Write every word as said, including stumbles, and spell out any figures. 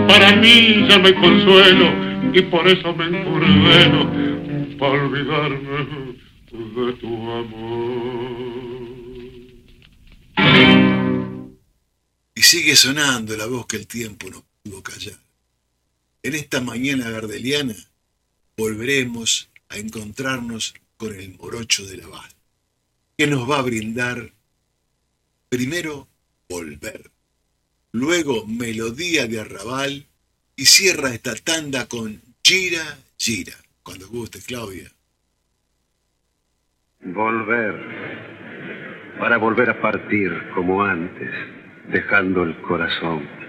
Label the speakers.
Speaker 1: para mí ya me consuelo y por eso me encurdeno para olvidarme de tu amor.
Speaker 2: Y sigue sonando la voz que el tiempo no pudo callar. En esta mañana gardeliana volveremos a encontrarnos con el morocho de la Abad, que nos va a brindar primero Volver, luego Melodía de Arrabal y cierra esta tanda con Gira, Gira. Cuando guste, Claudia.
Speaker 3: Volver, para volver a partir como antes, dejando el corazón